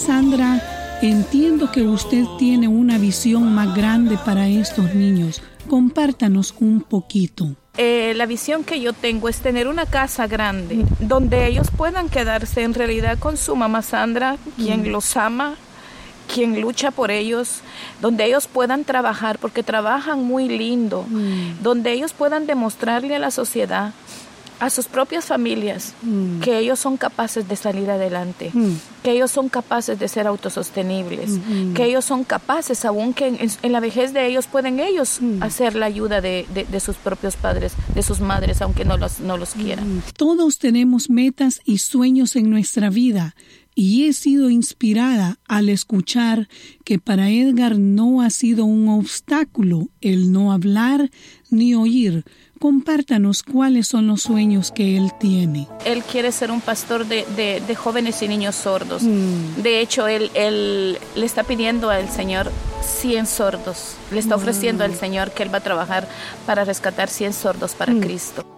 Sandra, entiendo que usted tiene una visión más grande para estos niños. Compártanos un poquito. La visión que yo tengo es tener una casa grande donde ellos puedan quedarse en realidad con su mamá Sandra, quien los ama, quien lucha por ellos, donde ellos puedan trabajar, porque trabajan muy lindo, donde ellos puedan demostrarle a la sociedad, a sus propias familias, que ellos son capaces de salir adelante, que ellos son capaces de ser autosostenibles, que ellos son capaces, aún que en la vejez de ellos pueden ellos hacer la ayuda de sus propios padres, de sus madres, aunque no los quieran. Todos tenemos metas y sueños en nuestra vida, y he sido inspirada al escuchar que para Edgar no ha sido un obstáculo el no hablar ni oír. Compártanos cuáles son los sueños que él tiene. Él quiere ser un pastor de jóvenes y niños sordos. De hecho, él le está pidiendo al Señor 100 sordos. Le está ofreciendo al Señor que él va a trabajar para rescatar 100 sordos para Cristo.